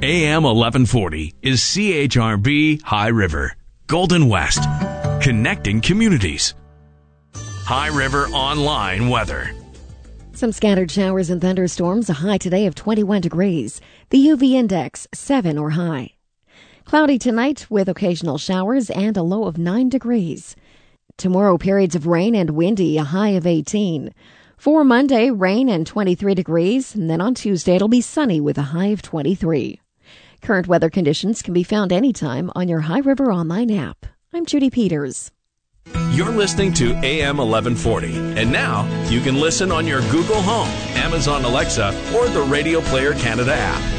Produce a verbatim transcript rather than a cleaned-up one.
A M eleven forty is C H R B High River, Golden West, connecting communities. High River Online weather. Some scattered showers and thunderstorms, a high today of twenty-one degrees. The U V index, seven or high. Cloudy tonight with occasional showers and a low of nine degrees. Tomorrow, periods of rain and windy, a high of eighteen. For Monday, rain and twenty-three degrees. And then on Tuesday, it'll be sunny with a high of twenty-three. Current weather conditions can be found anytime on your High River Online app. I'm Judy Peters. You're listening to A M eleven forty. And now you can listen on your Google Home, Amazon Alexa, or the Radio Player Canada app.